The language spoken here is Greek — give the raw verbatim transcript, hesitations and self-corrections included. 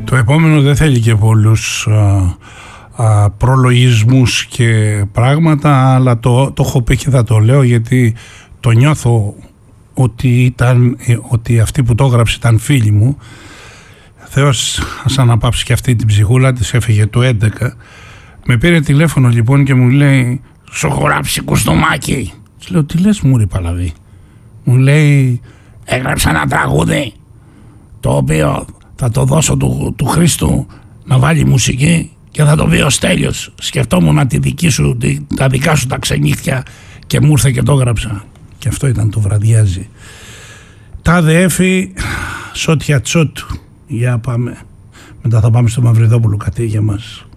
Το επόμενο δεν θέλει και πολλούς α, α, προλογισμούς και πράγματα, αλλά το, το έχω πει και θα το λέω γιατί το νιώθω ότι, ήταν, ότι αυτή που το έγραψε ήταν φίλη μου. Θεός ας αναπάψει και αυτή την ψυχούλα, της έφυγε το έντεκα. Με πήρε τηλέφωνο λοιπόν και μου λέει «Σου έχω γράψει κουστομάκι». Της λέω «Τι λες μούρη Παλαβή?» Μου λέει «Έγραψα ένα τραγούδι το οποίο θα το δώσω του, του Χρήστου να βάλει μουσική και θα το πει ο Στέλιος. Σκεφτόμουν τη δική σου, τα δικά σου τα ξενύχια και μου ήρθε και το έγραψα». Και αυτό ήταν το βραδιάζει. Τάδε έφη σότια τσότου. Για πάμε. Μετά θα πάμε στο Μαυριδόπουλο, κατή για μας.